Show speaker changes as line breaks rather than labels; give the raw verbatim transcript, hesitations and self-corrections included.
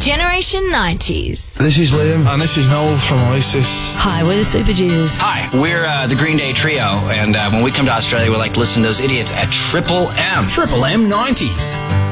Generation nineties.
This is Liam, and this is Noel from Oasis.
Hi, we're the Super Jesus.
Hi, we're uh, the Green Day Trio, and uh, when we come to Australia, we like to listen to those idiots at Triple M.
Triple M nineties.